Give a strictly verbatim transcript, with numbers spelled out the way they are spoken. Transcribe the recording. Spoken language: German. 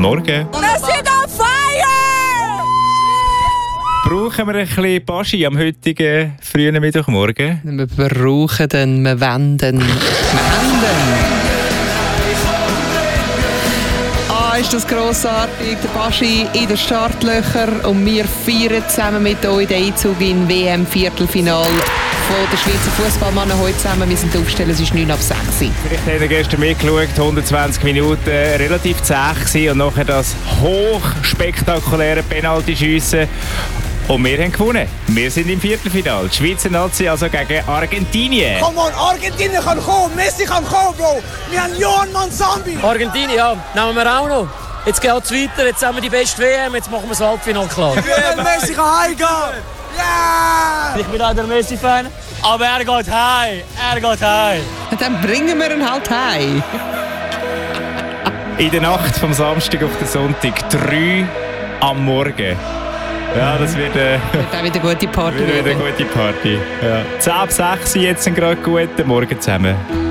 Morgen. Wir sind on fire! Brauchen wir ein bisschen Baschi am heutigen frühen Mittwochmorgen? Wir brauchen den, wir wenden, wir wenden. Ah, ist das grossartig, der Baschi in den Startlöchern und wir feiern zusammen mit euch den Einzug in W M-Viertelfinale von der Schweizer Fußballmannen heute zusammen. Wir sind aufgestellt, es ist neun ab sechs. Vielleicht habt ihr gestern mitgeschaut, hundertzwanzig Minuten relativ zäh gewesen und nachher das hochspektakuläre Penalty-Schiessen. Und wir haben gewonnen. Wir sind im Viertelfinale. Die Schweizer Nazi also gegen Argentinien. Komm on, Argentinien kann kommen, Messi kann kommen, Bro. Wir haben Johan Mansambi. Argentinien, ja, nehmen wir auch noch. Jetzt geht es weiter, jetzt haben wir die beste W M, jetzt machen wir das Halbfinale klar. Ja, Messi kann heimgehen. Ja! Ich bin auch der Messi-Fan, aber er geht heim, er geht heim. Und dann bringen wir ihn halt heim. In der Nacht vom Samstag auf den Sonntag, drei am Morgen. Ja, das wird, äh, wird auch wieder eine gute Party. Wird wieder eine gute Party. Ja. zehn ab sechs jetzt gerade guten Morgen zusammen.